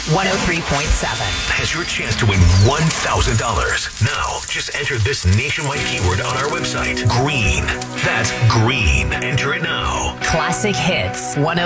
103.7. Has your chance to win $1,000. Now, just enter this nationwide keyword on our website. Green. That's green. Enter it now. Classic Hits 103.7.